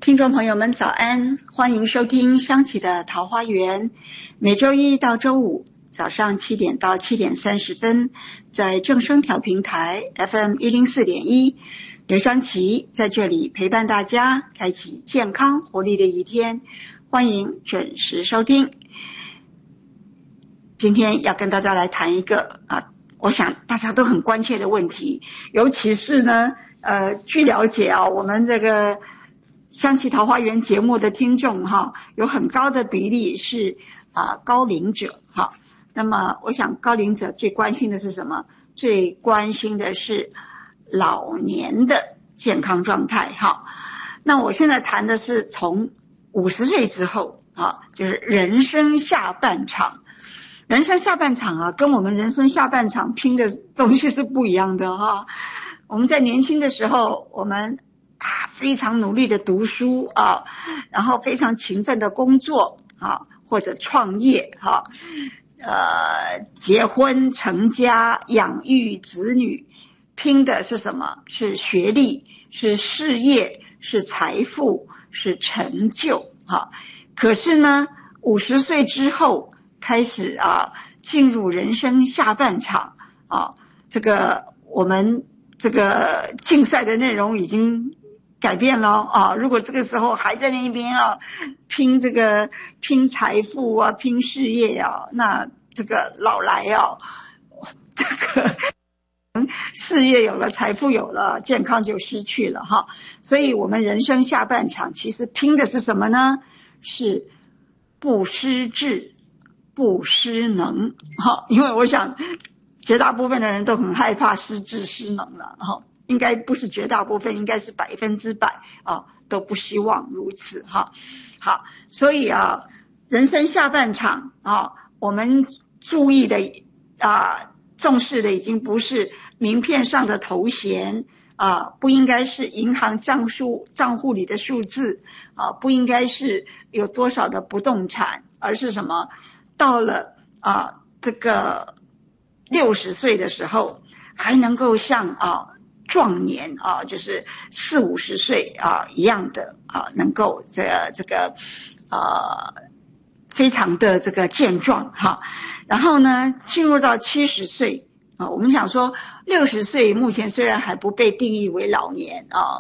听众朋友们早安，欢迎收听香琪的桃花源，每周一到周五早上7点到7点30分，在正声调频台 FM 104.1，刘香琪在这里陪伴大家，开启健康活力的一天，欢迎准时收听。今天要跟大家来谈一个我想大家都很关切的问题，尤其是呢据了解我们这个香琪桃花源节目的听众有很高的比例是高龄者那么我想高龄者最关心的是什么？最关心的是老年的健康状态那我现在谈的是从50岁之后就是人生下半场。人生下半场跟我们人生下半场拼的东西是不一样的我们在年轻的时候，我们非常努力的读书然后非常勤奋的工作或者创业结婚成家养育子女，拼的是什么？是学历，是事业，是财富，是成就可是呢50岁之后开始进入人生下半场这个我们这个竞赛的内容已经改变了如果这个时候还在那边拼财富拼事业那这个老来这个事业有了，财富有了，健康就失去了所以我们人生下半场其实拼的是什么呢？是不失智不失能因为我想绝大部分的人都很害怕失智失能了应该不是绝大部分，应该是100%都不希望如此好，所以人生下半场我们注意的重视的已经不是名片上的头衔不应该是银行账户里的数字不应该是有多少的不动产，而是什么？到了这个60岁的时候，还能够像壮年就是40-50岁一样的能够这个非常的这个健壮然后呢进入到70岁我们想说60岁目前虽然还不被定义为老年